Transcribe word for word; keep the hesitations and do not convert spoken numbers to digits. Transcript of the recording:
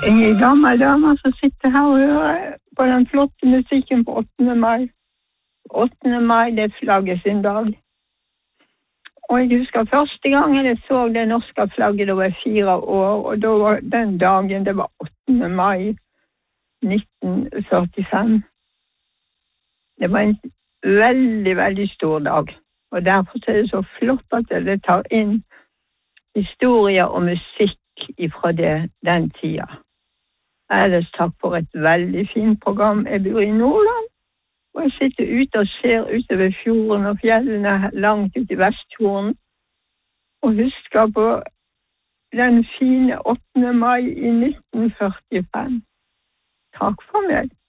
en gammel dame som sitter her og hører på den flotte musikken på åttende mai. åttende mai, det er flagget sin dag. Og jeg husker første gangen jeg så det norske flagget, da var jeg fire år, og da var den dagen, det var åttende mai nitten førtifem. Det var en veldig, veldig stor dag, og derfor er det så flott at det tar inn historier og musikk fra det, den tida. Ellers takk for et veldig fint program. Jeg bor i Nordland, og jeg sitter ute og ser utover fjorden og fjellene langt ut i Vestfjorden, og husker på den fine åttende mai i nitten førtifem. Takk for meg.